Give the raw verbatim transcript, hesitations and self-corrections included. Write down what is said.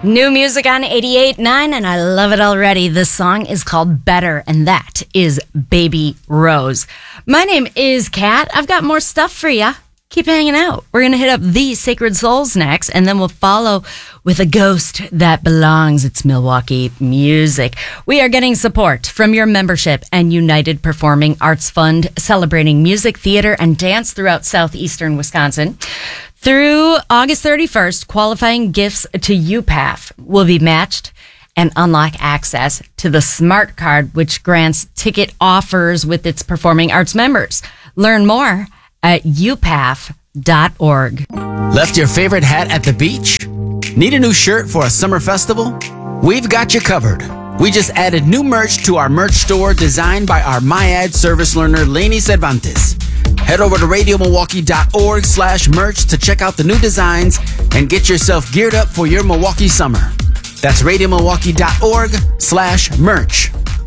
New music on eighty-eight point nine, and I love it already. This song is called Better, and that is Baby Rose. My name is Kat. I've got more stuff for you. Keep hanging out. We're going to hit up The Sacred Souls next, and then we'll follow with A Ghost That Belongs. It's Milwaukee music. We are getting support from your membership and United Performing Arts Fund, celebrating music, theater, and dance throughout southeastern Wisconsin. Through August thirty-first, qualifying gifts to U P A F will be matched and unlock access to the Smart Card, which grants ticket offers with its performing arts members. Learn more at u p a f dot org. Left your favorite hat at the beach? Need a new shirt for a summer festival? We've got you covered. We just added new merch to our merch store designed by our MyAd service learner, Lainey Cervantes. Head over to radio milwaukee dot org slash merch to check out the new designs and get yourself geared up for your Milwaukee summer. That's radio milwaukee dot org slash merch.